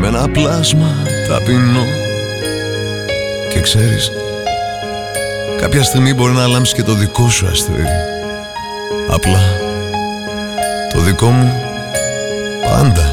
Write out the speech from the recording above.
με ένα πλάσμα ταπεινό. Και ξέρεις, κάποια στιγμή μπορεί να λάμψει και το δικό σου αστέρι. Απλά το δικό μου πάντα